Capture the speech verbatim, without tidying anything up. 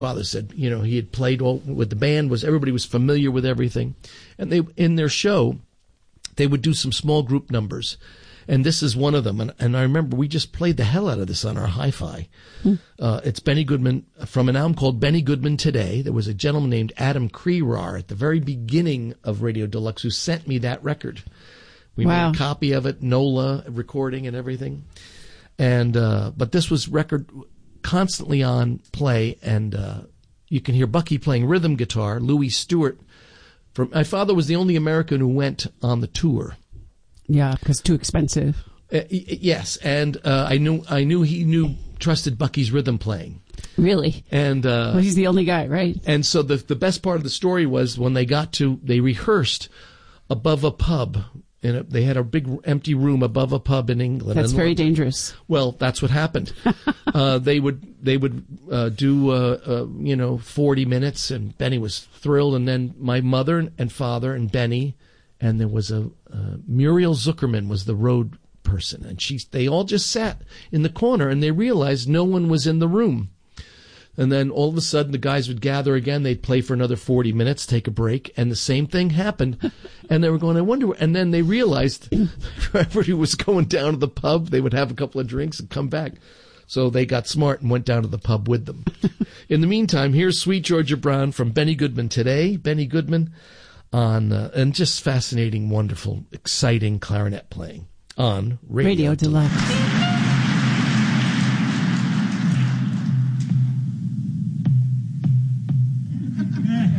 father said, you know, he had played all with the band, was everybody was familiar with everything. And they, in their show, they would do some small group numbers. And this is one of them. And, and I remember we just played the hell out of this on our hi-fi. Mm. Uh, it's Benny Goodman from an album called Benny Goodman Today. There was a gentleman named Adam Crerar at the very beginning of Radio Deluxe who sent me that record. We wow. made a copy of it, NOLA recording and everything. And, uh, but this was record constantly on play. And, uh, you can hear Bucky playing rhythm guitar, Louis Stewart from, my father was the only American who went on the tour. Yeah, because too expensive. Uh, yes, and uh, I knew I knew he knew trusted Bucky's rhythm playing. Really? And uh, well, he's the only guy, right? And so the the best part of the story was when they got to they rehearsed above a pub. In a, they had a big empty room above a pub in England. That's and, very dangerous. Well, that's what happened. uh, they would they would uh, do uh, uh, you know forty minutes, and Benny was thrilled. And then my mother and father and Benny. And there was a uh, Muriel Zuckerman was the road person, and she they all just sat in the corner, and they realized no one was in the room. And then all of a sudden, the guys would gather again. They'd play for another forty minutes, take a break, and the same thing happened. And they were going, I wonder. And then they realized everybody was going down to the pub. They would have a couple of drinks and come back. So they got smart and went down to the pub with them. In the meantime, here's Sweet Georgia Brown from Benny Goodman Today. Benny Goodman. On uh, and just fascinating, wonderful, exciting clarinet playing on Radio, Radio Deluxe.